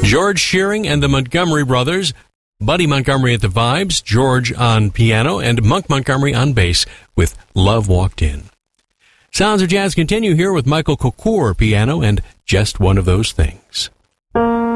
George Shearing and the Montgomery Brothers, Buddy Montgomery at the vibes, George on piano, and Monk Montgomery on bass with Love Walked In. Sounds of Jazz continue here with Michael Kokour piano and Just One of Those Things.